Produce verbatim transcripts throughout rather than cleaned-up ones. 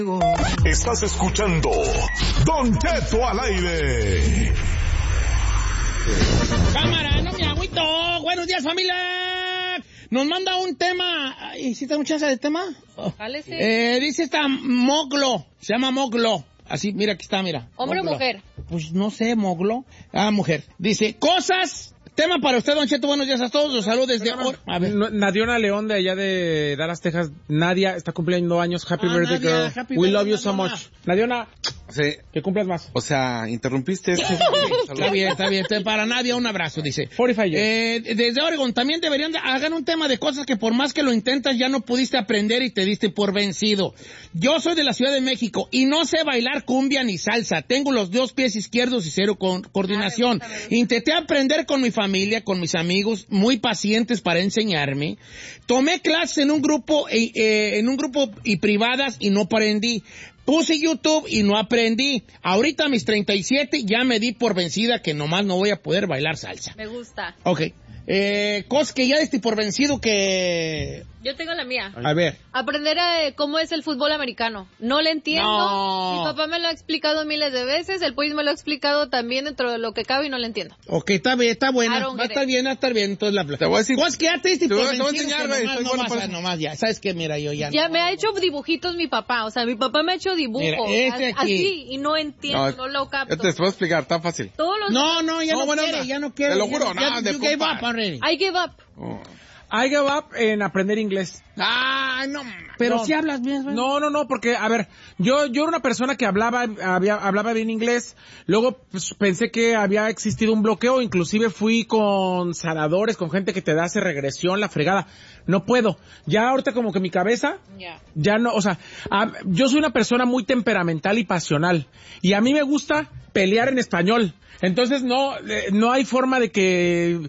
Estás escuchando Don Cheto al aire. Cámara, no me agüito. Buenos días, familia. Nos manda un tema. ¿Hiciste mucha chance de tema? Oh. Eh, dice esta Moglo. Se llama Moglo. Así, mira, aquí está, mira. ¿Hombre o mujer? Pues no sé, Moglo. Ah, mujer. Dice, cosas... Tema para usted, Don Cheto. Buenos días a todos. Los saludos desde... No, no, a ver. Nadiona León, de allá de Dallas, Texas. Nadia está cumpliendo años. Happy ah, birthday, Nadia, girl. Happy We birthday, love you so much. Nadiona, sí. Que cumplas más. O sea, interrumpiste. Está bien, está bien. Para Nadia, un abrazo, dice. cuarenta y cinco eh, desde Oregon, también deberían de, hagan un tema de cosas que por más que lo intentas ya no pudiste aprender y te diste por vencido. Yo soy de la Ciudad de México y no sé bailar cumbia ni salsa. Tengo los dos pies izquierdos y cero con, coordinación. Intenté aprender con mi familia, con mis amigos, muy pacientes para enseñarme. Tomé clases en un grupo, eh, eh, en un grupo y privadas y no aprendí. Puse YouTube y no aprendí. Ahorita a mis treinta y siete ya me di por vencida que nomás no voy a poder bailar salsa. Me gusta. Ok. Eh, cosas que ya diste por vencido que... Yo tengo la mía. A ver. Aprender a, cómo es el fútbol americano. No le entiendo. No. Mi papá me lo ha explicado miles de veces. El Puig me lo ha explicado también dentro de lo que cabe y no le entiendo. Ok, está bien, está buena. Va a estar bien, va a estar bien. Entonces la Te voy a decir. Cosas que ya te diste por vencido. Te voy a enseñar, güey. Nomás, nomás, nomás, nomás ya. ¿Sabes qué? Mira, yo ya... Ya no, me no, ha hecho dibujitos mi papá. O sea, mi papá me ha hecho dibujos. Mira, este aquí. Así, y no entiendo, no, no lo capto. Te voy a explicar, está fácil. Todos los... No, no, ya no, no bueno, quiere, ya no quiere. Te lo juro, ya, no, ya, de you gave compa. up already. I give up. Oh. I give up en aprender inglés. Ah, no, pero no, si hablas bien, ¿verdad? No, no, no, porque, a ver, yo yo era una persona que hablaba había, hablaba bien inglés, luego pues, pensé que había existido un bloqueo, inclusive fui con sanadores, con gente que te da hace regresión, la fregada. No puedo. Ya ahorita como que mi cabeza, yeah. ya no, o sea, a, yo soy una persona muy temperamental y pasional, y a mí me gusta pelear en español. Entonces no, eh, no hay forma de que...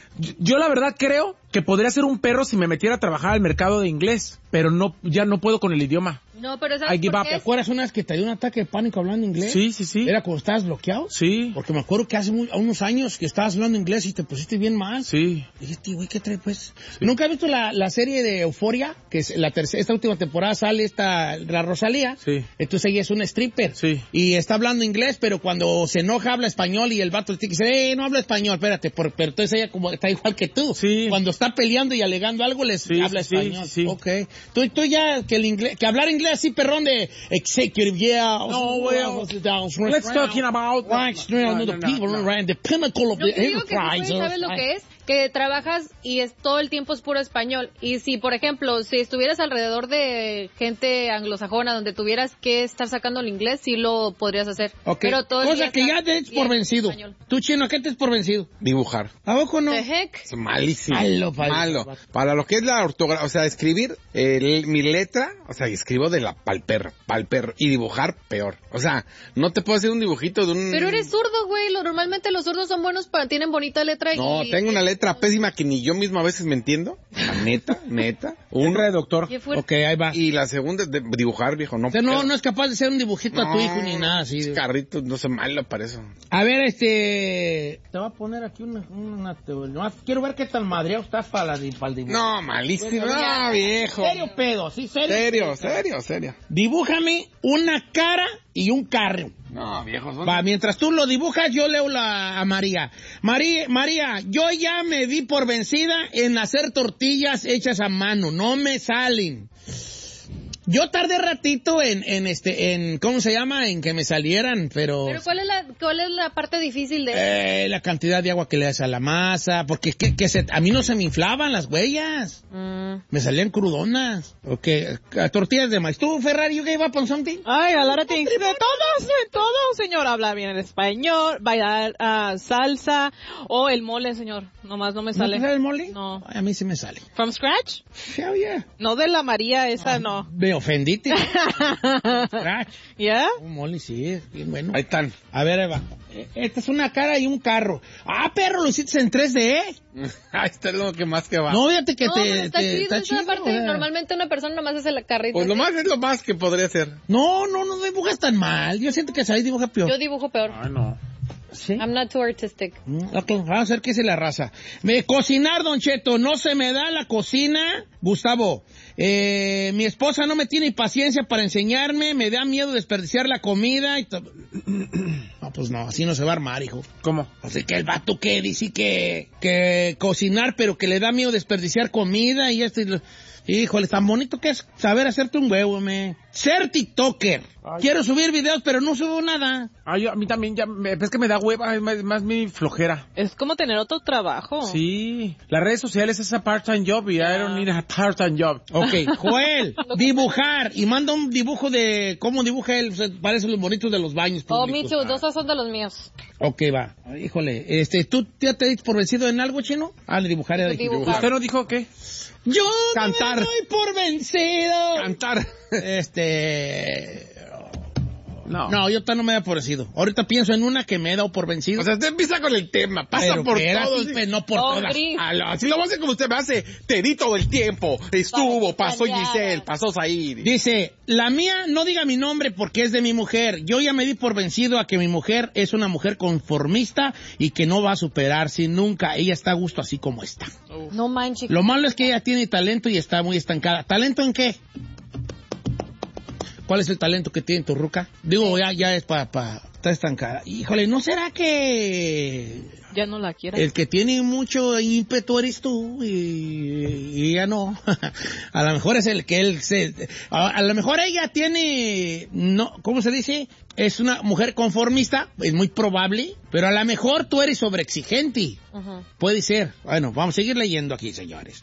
Yo la verdad creo que podría ser un perro si me metiera a trabajar al mercado de inglés, pero no, ya no puedo con el idioma. No, pero ¿sabes por qué? ¿Te acuerdas una vez que te dio un ataque de pánico hablando inglés? Sí, sí, sí. ¿Era cuando estabas bloqueado? Sí. Porque me acuerdo que hace muy, unos años que estabas hablando inglés y te pusiste bien mal. Sí. Dijiste, güey, ¿qué trae, pues? Sí. ¿Nunca has visto la, la serie de Euphoria? Que es la tercera, esta última temporada sale esta, la Rosalía. Sí. Entonces ella es una stripper. Sí. Y está hablando inglés, pero cuando se enoja habla español y el vato le dice, eh, no habla español, espérate. Por, pero entonces ella como está igual que tú. Sí. Cuando está peleando y alegando algo, les sí, habla sí, español. Sí, sí. Ok. Tú, tú ya, que el inglés, que hablar inglés así, perrón de executive, yeah. No, well, let's talking about... Right, no, no, the people, right, the pinnacle of the enterprise. ¿Sabes lo que es? Que trabajas y es todo el tiempo es puro español. Y si, por ejemplo, si estuvieras alrededor de gente anglosajona donde tuvieras que estar sacando el inglés, sí lo podrías hacer. Okay. Pero todo Cosa que ya te es por vencido. Español. Tú, Chino, ¿qué te es por vencido? Dibujar. ¿A poco no? ¿The heck? Es malísimo. Malo, malo. Para lo que es la ortografía, o sea, escribir eh, mi letra, o sea, escribo de la pal perro, pal perro. Y dibujar, peor. O sea, no te puedo hacer un dibujito de un... Pero eres zurdo, güey. Lo, normalmente los zurdos son buenos para... Tienen bonita letra y... No, tengo una letra letra pésima que ni yo mismo a veces me entiendo. La neta, neta. Una de doctor. Ok, ahí va. Y la segunda, de dibujar, viejo. No, o sea, no, no es capaz de hacer un dibujito no, a tu hijo ni nada así. Carrito, no sé, malo para eso. A ver, este... Te voy a poner aquí una... una, una quiero ver qué tan madreado estás para, la, para el dibujo. No, malísimo. No, viejo. Serio pedo, sí, serio. Serio, serio, serio. Dibújame una cara y un carro. No, viejo. Son... Va, mientras tú lo dibujas, yo leo la, a María. María. María, yo ya me di por vencida en hacer tortillas hechas a mano. No me salen. Yo tardé ratito en, en este, en, ¿cómo se llama? En que me salieran, pero... ¿Pero cuál es la, cuál es la parte difícil de eso? Eh, la cantidad de agua que le das a la masa, porque que, que se, a mí no se me inflaban las huellas. Mm. Me salían crudonas. Ok, tortillas de maíz. ¿Tú, Ferrari, you gave up on something? Ay, a lot of things. De todos, de todo, señor. Habla bien el español, bailar uh, salsa o el mole, señor. Nomás no me sale. ¿No te sale el mole? No. Ay, a mí sí me sale. ¿From scratch? Hell yeah. No de la María, esa ah, no. Me ofendiste. ¿Ya? ¿Yeah? Un mole, sí, es bien bueno. Ahí están. A ver, Eva. Esta es una cara y un carro. Ah, perro, lo hiciste en tres D. Ahí está lo que más que va. No, fíjate que no, te... está te, chido, está esa chido, parte, ¿verdad? normalmente una persona nomás hace la carrita. Pues lo así. más es lo más que podría hacer. No, no, no dibujas tan mal. Yo siento que Said dibuja peor. Yo dibujo peor. Ay, no. ¿Sí? I'm not too artistic. Mm, ok, vamos a ver qué es la raza. Me, cocinar, Don Cheto, no se me da la cocina. Gustavo, eh, mi esposa no me tiene paciencia para enseñarme, me da miedo desperdiciar la comida. Y to- no, pues no, así no se va a armar, hijo. ¿Cómo? O sea, que el vato que dice que, que cocinar, pero que le da miedo desperdiciar comida y esto y lo... Híjole, tan bonito que es saber hacerte un huevo, me. Ser TikToker. Ay. Quiero subir videos, pero no subo nada. Ay, a mí también ya, me- es que me da hueva, es más, más mi flojera. Es como tener otro trabajo. Sí, las redes sociales es a part-time job y I don't need a part-time job. Ok, Joel, dibujar. Y manda un dibujo de cómo dibuja él. O sea, parecen los bonitos de los baños Oh, públicos. me too. Dos son de los míos. Ok, va. Híjole, este, ¿tú ya te diste por vencido en algo, chino? Ah, de dibujar. Ya dijiste. Dibujar. ¿Usted no dijo qué? Yo Cantar. no me doy por vencido. Cantar. Este... No. No, yo todavía no me he dado por vencido. Ahorita pienso en una que me he dado por vencido. O sea, usted empieza con el tema, pasa Pero por que era todo. así, pues, no por Oh, todas. Gris. A lo- Así lo va a hacer como usted me hace. Te di todo el tiempo. Estuvo, pasó Vamos, Giselle, pasó Zaid. Dice, la mía no diga mi nombre porque es de mi mujer. Yo ya me di por vencido a que mi mujer es una mujer conformista y que no va a superarse nunca. Ella está a gusto así como está. No manches. Lo malo es que ella tiene talento y está muy estancada. ¿Talento en qué? ¿Cuál es el talento que tiene tu ruca? Digo, ya, ya es para... Pa, está estancada. Híjole, ¿no será que Ya no la quiere. el que tiene mucho ímpetu eres tú y, y ella no? A lo mejor es el que él se... A, a lo mejor ella tiene... no, ¿cómo se dice? Es una mujer conformista, es muy probable, pero a lo mejor tú eres sobreexigente. Ujú. Puede ser. Bueno, vamos a seguir leyendo aquí, señores.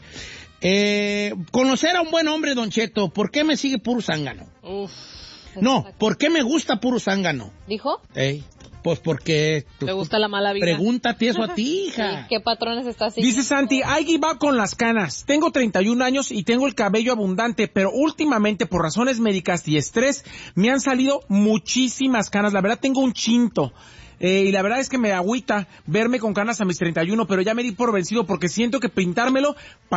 Eh, conocer a un buen hombre, Don Cheto, ¿por qué me sigue puro zángano? Uf. No, ¿por qué me gusta puro zángano? ¿Dijo? Ey, pues porque... tú- ¿Te gusta la mala vida? Pregúntate eso a ti, hija. ¿Y qué patrones está siguiendo? Dice Santi, I give up con las canas. Tengo treinta y un años y tengo el cabello abundante, pero últimamente por razones médicas y estrés me han salido muchísimas canas. La verdad tengo un chinto. Eh, y la verdad es que me agüita verme con canas a mis treinta y uno, pero ya me di por vencido porque siento que pintármelo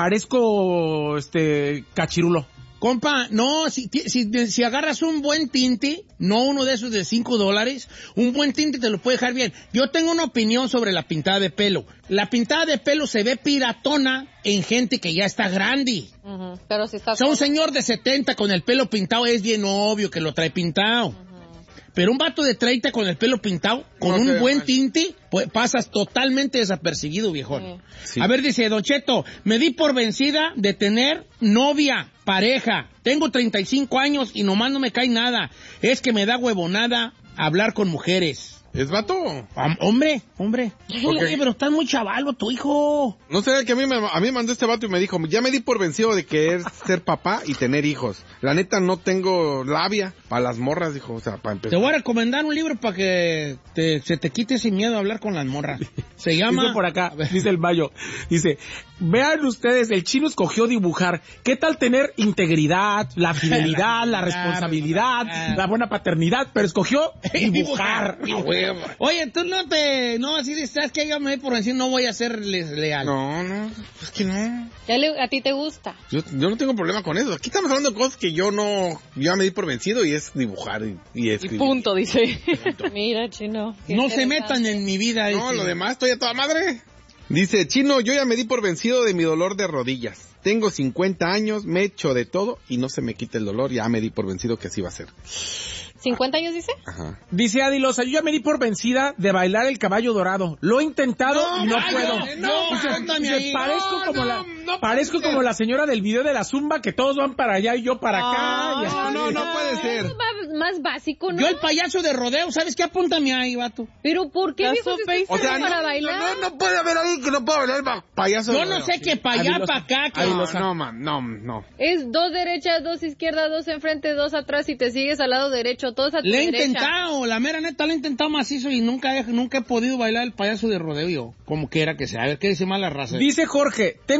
parezco este cachirulo. Compa, no, si, ti- si, si agarras un buen tinte, no uno de esos de cinco dólares, un buen tinte te lo puede dejar bien. Yo tengo una opinión sobre la pintada de pelo. La pintada de pelo se ve piratona en gente que ya está grande. Ujú. Pero si está... O sea, un señor de setenta con el pelo pintado es bien obvio que lo trae pintado. Pero un vato de treinta con el pelo pintado, con No un sé, buen man. tinte, pues pasas totalmente desapercibido, viejón. Sí. A ver, dice Don Cheto, me di por vencida de tener novia, pareja. Tengo treinta y cinco años y nomás no me cae nada. Es que me da huevonada hablar con mujeres. ¿Es vato? Hom- hombre, hombre. Oye, pero estás muy chavalo, tu hijo. No sé, que a mí, me, a mí me mandó este vato y me dijo, ya me di por vencido de querer ser papá y tener hijos. La neta no tengo labia para las morras, dijo, o sea, para Te empezar. voy a recomendar un libro para que te- se te quite ese miedo a hablar con las morras. Se llama... Dice por acá, dice el Mayo, dice, vean ustedes, el chino escogió dibujar. ¿Qué tal tener integridad, la fidelidad, la responsabilidad, la buena paternidad? Pero escogió dibujar. Oye, tú no te... No, así de, ¿sabes qué? Yo me voy por decir, no voy a serles leal. No, no, es que no. Ya le- a ti te gusta. Yo, yo no tengo problema con eso. Aquí estamos hablando de cosas que yo no, yo ya me di por vencido y es dibujar y, y Y escribir. punto, dice. Mira, chino. qué No se interesante. metan en mi vida. No, dice. lo demás estoy a toda madre. Dice, Chino, yo ya me di por vencido de mi dolor de rodillas. Tengo cincuenta años, me echo de todo y no se me quita el dolor. Ya me di por vencido que así va a ser. ¿cincuenta años dice? Ajá. Dice Adilosa, yo ya me di por vencida de bailar el caballo dorado. Lo he intentado y no ay, puedo. no, no, Dice, cuéntame dice, ahí. parezco No, como no, la, no parezco puede como ser. la señora del video de la zumba que todos van para allá y yo para acá. y así. No, no, no puede ser. Eso va más básico, ¿no? Yo el payaso de rodeo, ¿sabes qué? Apúntame ahí, vato. Pero ¿por qué, That's viejo, so si estás O sea, no, para no, bailar? no, no puede haber alguien que no pueda bailar pa- payaso. Yo de no rodeo. sé qué para allá, Adilosa. para acá. Que... No, no, man, no, no. Es dos derechas, dos izquierdas, dos enfrente, dos atrás y te sigues al lado derecho, todos a tu Le he derecha. intentado, la mera neta, le he intentado macizo y nunca he, nunca he podido bailar el payaso de rodeo yo. Como quiera que sea. A ver, ¿qué dice más la raza? Dice Jorge, tengo catorce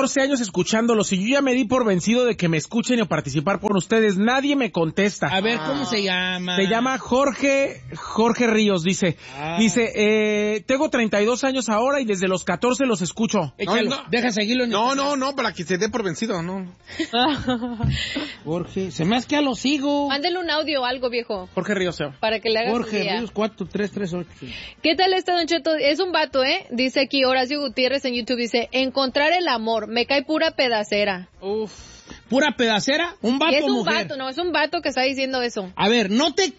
doce años escuchándolos y yo ya me di por vencido de que me escuchen o participar con ustedes. Nadie me contesta. A ver, ¿cómo se llama? Se llama Jorge, Jorge Ríos, dice. Ah. Dice, eh, tengo treinta y dos años ahora y desde los catorce los escucho. Échalo, No, no. deja seguirlo en No, el- no, no, para que se dé por vencido, no. Jorge, se me hace que ya lo sigo. Mándele un audio o algo, viejo, Jorge Ríos, se llama. para que le hagas su Jorge día. Ríos cuatro tres tres ocho. ¿Qué tal está, Don Cheto? Es un vato, ¿eh? Dice aquí Horacio Gutiérrez en YouTube, dice, encontrar el amor, me cae pura pedacera. Uf. ¿Pura pedacera? ¿Un vato Y es o un mujer? vato, no, es un vato que está diciendo eso. A ver, no te,